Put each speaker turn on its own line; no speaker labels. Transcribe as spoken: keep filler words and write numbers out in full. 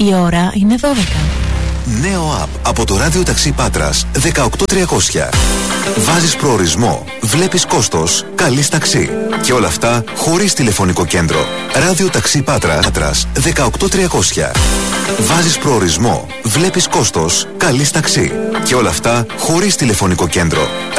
Η ώρα είναι δώδεκα.
Νέο app από το ράδιο ταξί Πάτρας δεκαοκτώ τριακόσια. Βάζεις προορισμό, βλέπεις κόστος, καλείς ταξί. Και όλα αυτά χωρίς τηλεφωνικό κέντρο. Ράδιο ταξί Πάτρας δεκαοκτώ τριακόσια. Βάζεις προορισμό, βλέπεις κόστος, καλείς ταξί. Και όλα αυτά χωρίς τηλεφωνικό κέντρο.